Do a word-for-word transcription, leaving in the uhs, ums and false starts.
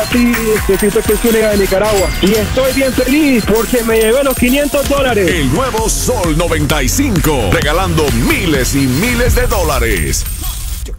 papi, necesito que se une a Nicaragua. Y estoy bien feliz porque me llevé los quinientos dólares. El nuevo Sol noventa y cinco, regalando miles y miles de dólares.